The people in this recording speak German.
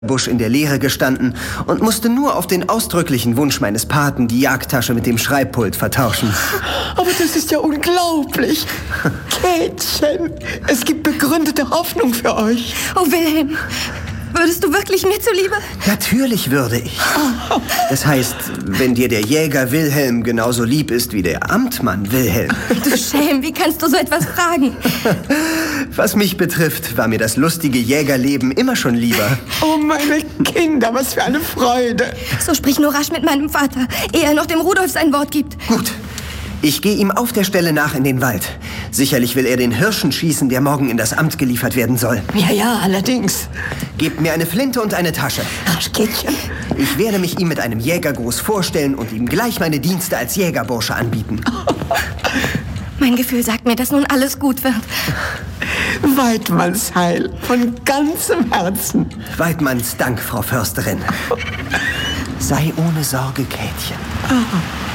Busch in der Leere gestanden und musste nur auf den ausdrücklichen Wunsch meines Paten die Jagdtasche mit dem Schreibpult vertauschen. Aber das ist ja unglaublich. Käthchen, es gibt begründete Hoffnung für euch. Oh, Wilhelm, würdest du wirklich mir zuliebe? Natürlich würde ich. Das heißt, wenn dir der Jäger Wilhelm genauso lieb ist wie der Amtmann Wilhelm. Du Schelm, wie kannst du so etwas fragen? Was mich betrifft, war mir das lustige Jägerleben immer schon lieber. Oh, meine Kinder, was für eine Freude. So sprich nur rasch mit meinem Vater, ehe er noch dem Rudolf sein Wort gibt. Gut. Ich gehe ihm auf der Stelle nach in den Wald. Sicherlich will er den Hirschen schießen, der morgen in das Amt geliefert werden soll. Ja, allerdings. Gebt mir eine Flinte und eine Tasche. Rasch, Käthchen. Ich werde mich ihm mit einem Jägergruß vorstellen und ihm gleich meine Dienste als Jägerbursche anbieten. Mein Gefühl sagt mir, dass nun alles gut wird. Weidmanns Heil, von ganzem Herzen. Weidmanns Dank, Frau Försterin. Sei ohne Sorge, Käthchen. Oh.